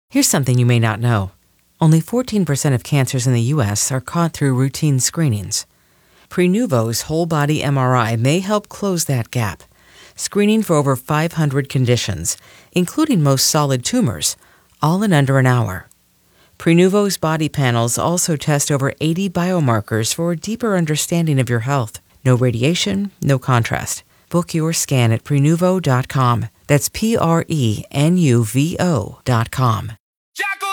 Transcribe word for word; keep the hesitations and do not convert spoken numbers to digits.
Here's something you may not know. Only fourteen percent of cancers in the U S are caught through routine screenings. Prenuvo's whole-body M R I may help close that gap, screening for over five hundred conditions, including most solid tumors, all in under an hour. Prenuvo's body panels also test over eighty biomarkers for a deeper understanding of your health. No radiation, no contrast. Book your scan at Prenuvo dot com. That's P R E N U V O dot com.